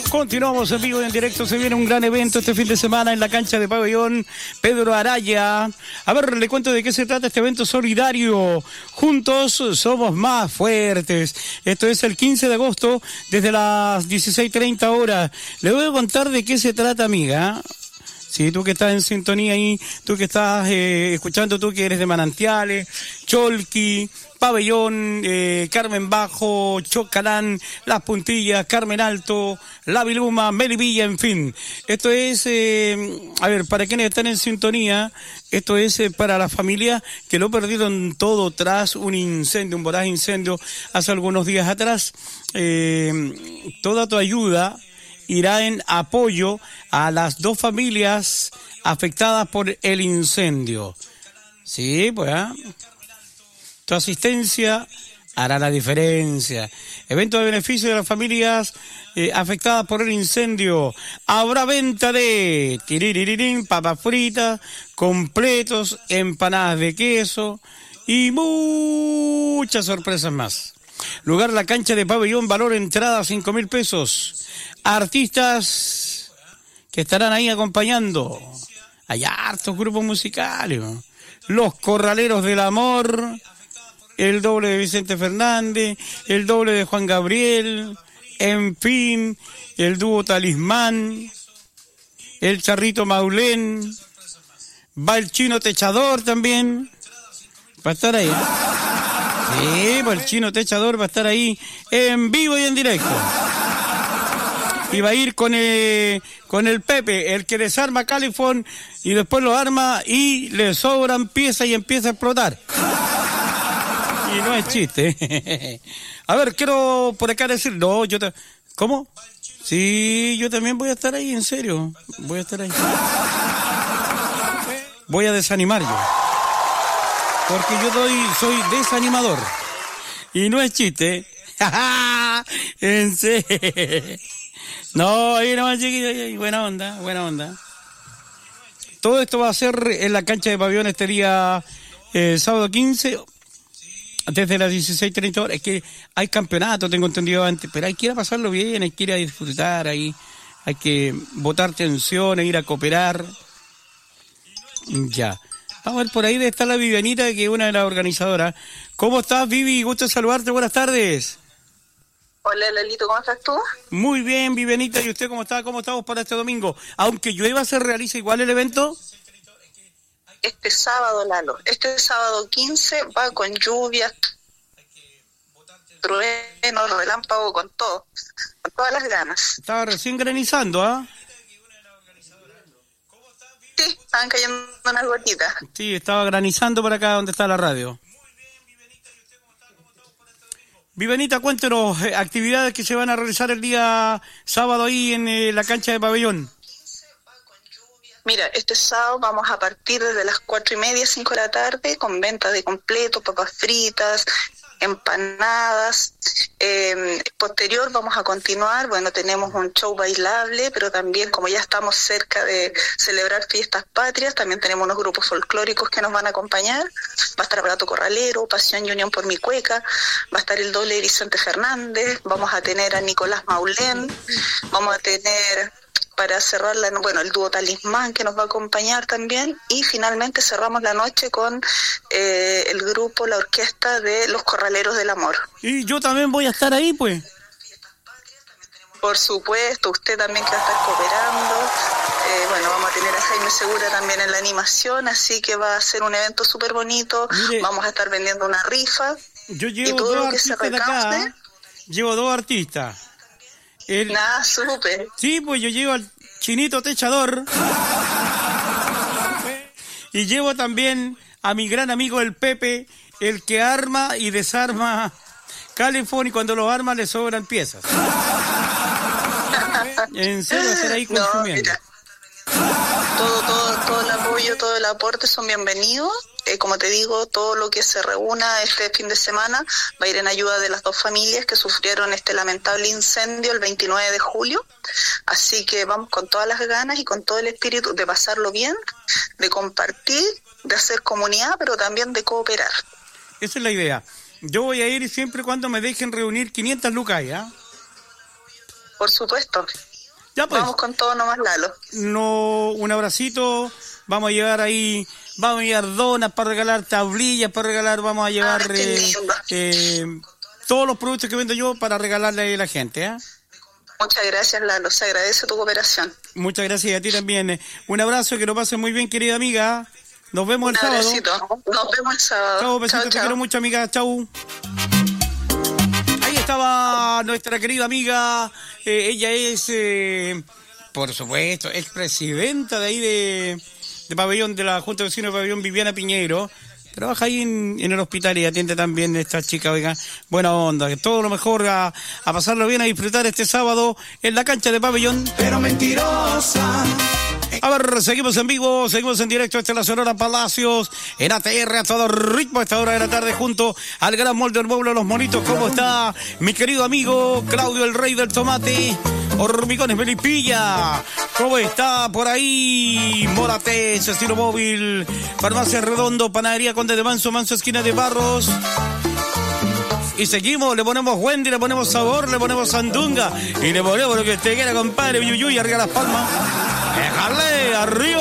Continuamos en vivo y en directo. Se viene un gran evento este fin de semana en la cancha de Pabellón Pedro Araya. A ver, le cuento de qué se trata este evento solidario. Juntos somos más fuertes. Esto es el 15 de agosto desde las 16:30 horas. Le voy a contar de qué se trata, amiga. Sí, tú que estás en sintonía ahí, tú que estás escuchando, tú que eres de Manantiales, Cholqui, Pabellón, Carmen Bajo, Chocalán, Las Puntillas, Carmen Alto, La Viluma, Melipilla, en fin. Esto es, a ver, para quienes están en sintonía, esto es para las familias que lo perdieron todo tras un incendio, un voraz incendio hace algunos días atrás. Toda tu ayuda irá en apoyo a las dos familias afectadas por el incendio. Sí, pues, tu asistencia hará la diferencia. Evento de beneficio de las familias afectadas por el incendio. Habrá venta de papas fritas, completos, empanadas de queso y muchas sorpresas más. Lugar la cancha de Pabellón, valor entrada 5.000 pesos. Artistas que estarán ahí acompañando. Hay hartos grupos musicales. Los Corraleros del Amor, el doble de Vicente Fernández, el doble de Juan Gabriel, en fin, el dúo Talismán, el Charrito Maulén, va el Chino Techador también, va a estar ahí. Sí, pues el Chino Techador va a estar ahí en vivo y en directo. Y va a ir con el Pepe, el que desarma California y después lo arma y le sobran piezas y empieza a explotar. Y no es chiste. A ver, quiero por acá decir, no, ¿cómo? Sí, yo también voy a estar ahí, en serio. Voy a estar ahí. Voy a desanimar yo. Porque yo soy desanimador. Y no es chiste. En serio. No, ahí nomás, chiquillo, buena onda. Todo esto va a ser en la cancha de Pabellón este día sábado 15, desde las 16:30 horas. Es que hay campeonato, tengo entendido antes, pero hay que ir a pasarlo bien, hay que ir a disfrutar ahí, hay que botar tensiones, ir a cooperar. Ya. Vamos a ver, por ahí debe estar la Vivianita, que es una de las organizadoras. ¿Cómo estás, Vivi? Gusto saludarte, buenas tardes. Hola, Lalito, ¿cómo estás tú? Muy bien, Vivianita, ¿y usted cómo está? ¿Cómo estamos para este domingo? Aunque llueva, ¿se realiza igual el evento? Este sábado, Lalo, este sábado 15 va con lluvias, truenos, relámpagos, con todo, con todas las ganas. Estaba recién granizando, ¿ah? Sí, estaban cayendo unas gotitas. Sí, estaba granizando por acá donde está la radio. Vivianita, cuéntenos actividades que se van a realizar el día sábado ahí en la cancha de Pabellón. Mira, este sábado vamos a partir desde las 4:30, 5 de la tarde, con venta de completos, papas fritas, empanadas. Posterior vamos a continuar, bueno, tenemos un show bailable, pero también como ya estamos cerca de celebrar fiestas patrias, también tenemos unos grupos folclóricos que nos van a acompañar. Va a estar Brato Corralero, Pasión y Unión por mi Cueca, va a estar el doble de Vicente Fernández, vamos a tener a Nicolás Maulén, vamos a tener, para cerrar el dúo Talismán, que nos va a acompañar también, y finalmente cerramos la noche con el grupo, la orquesta de Los Corraleros del Amor. Y yo también voy a estar ahí, pues. Por supuesto, usted también que va a estar cooperando. Vamos a tener a Jaime Segura también en la animación, así que va a ser un evento súper bonito. Mire, vamos a estar vendiendo una rifa. Yo llevo y todo dos lo que se artistas de acá. Llevo dos artistas. Nada, súper. Sí, pues yo llevo al Chinito Techador. Y llevo también a mi gran amigo el Pepe, el que arma y desarma California, y cuando los arma le sobran piezas. En serio, estar ahí consumiendo. Todo el apoyo, todo el aporte son bienvenidos. Como te digo, todo lo que se reúna este fin de semana va a ir en ayuda de las dos familias que sufrieron este lamentable incendio el 29 de julio. Así que vamos con todas las ganas y con todo el espíritu de pasarlo bien, de compartir, de hacer comunidad, pero también de cooperar. Esa es la idea. Yo voy a ir siempre y cuando me dejen reunir 500 lucas, ¿ya? Por supuesto. Ya pues. Vamos con todo nomás, Lalo. No, un abracito. Vamos a llevar ahí, vamos a llevar donas para regalar, tablillas para regalar, vamos a llevar todos los productos que vendo yo para regalarle a la gente, ¿eh? Muchas gracias, Lalo, se agradece tu cooperación. Muchas gracias a ti también. Un abrazo, que lo pases muy bien, querida amiga. Nos vemos el sábado. Nos vemos el sábado. Chau, besito, te quiero mucho, amiga. Chau. Ahí estaba nuestra querida amiga. Ella es, por supuesto, expresidenta de ahí de Pabellón, de la Junta de Vecinos de Pabellón, Viviana Piñeiro. Trabaja ahí en el hospital y atiende también a esta chica, oiga, buena onda, que todo lo mejor a pasarlo bien, a disfrutar este sábado en la cancha de Pabellón. Pero mentirosa. A ver, seguimos en vivo, seguimos en directo. Esta es la Sonora Palacios, en ATR, a todo ritmo a esta hora de la tarde, junto al gran molde del pueblo de los monitos. ¿Cómo está mi querido amigo Claudio, el rey del tomate? Hormigones Melipilla, ¿cómo está por ahí? Morates, estilo móvil, Farmacia Redondo, Panadería Conde de Manso, esquina de Barros. Y seguimos, le ponemos Wendy, le ponemos sabor, le ponemos sandunga y le ponemos lo que usted quiera, compadre. Yuyuy, arriba las palmas. Déjale, arriba.